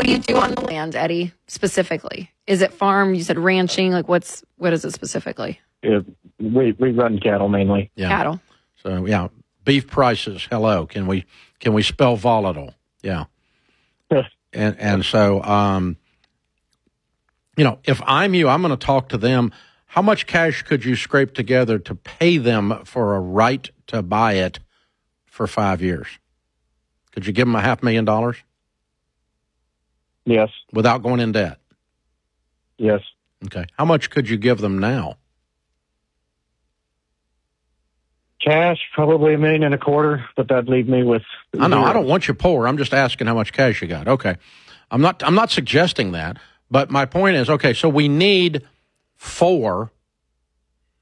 what do you do on the land, Eddie, specifically? Is it farm? You said ranching. Like, what is it specifically? We run cattle mainly. Yeah. Cattle. So, yeah, beef prices, hello. Can we spell volatile? Yeah. and so, if I'm you, I'm going to talk to them. How much cash could you scrape together to pay them for a right to buy it for 5 years? Could you give them $500,000? Yes. Without going in debt? Yes. Okay. How much could you give them now? Cash, probably $1.25 million, but that'd leave me with. I know. I don't want you poor. I'm just asking how much cash you got. Okay. I'm not suggesting that, but my point is, okay, so we need 4